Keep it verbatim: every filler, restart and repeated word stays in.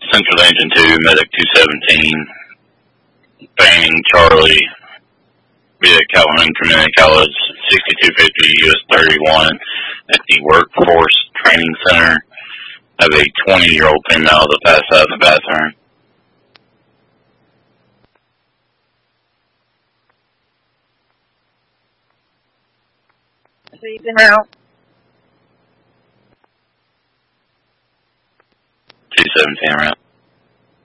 Central Engine two, Medic two seventeen, Banning Charlie, be at Calhoun Community College, sixty-two fifty U S thirty-one at the Workforce Training Center. I have a twenty-year-old female that passed out in the bathroom. So you've been out? two seventeen route.